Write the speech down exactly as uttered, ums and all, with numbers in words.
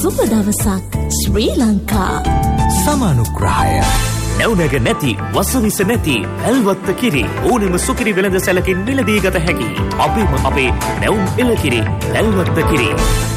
සුබ දවසක් ශ්‍රී ලංකා. සමානුග්‍රහය. නැවුනග නැති වසවිස නැති පැල්වත්ත කිරි ඕනෙම සුකිරි වෙළඳ සැලකින් මිලදී ගත හැකි. අපේම අපේ නැවුම් එළකිරි පැල්වත්ත කිරි.